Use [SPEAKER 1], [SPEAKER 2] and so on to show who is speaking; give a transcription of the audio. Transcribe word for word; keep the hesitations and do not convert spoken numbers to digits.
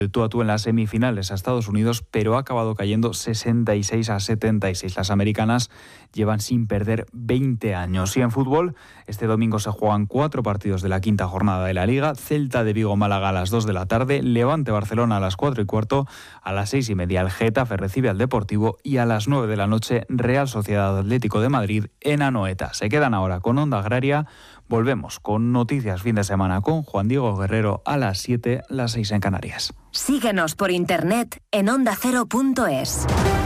[SPEAKER 1] tú a tú en las semifinales a Estados Unidos, pero ha acabado cayendo sesenta y seis a setenta y seis. Las americanas llevan sin perder veinte años. Y en fútbol, este domingo se juegan cuatro partidos de la quinta jornada de la Liga. Celta de Vigo-Málaga a las dos de la tarde, Levante-Barcelona a las cuatro y cuarto, a las seis y media el Getafe recibe al Deportivo y a las nueve de la noche Real Sociedad Atlético de Madrid en Anoeta. Se quedan ahora con Onda Agraria. Volvemos con noticias fin de semana con Juan Diego Guerrero a las siete, las seis en Canarias.
[SPEAKER 2] Síguenos por internet en onda cero punto es.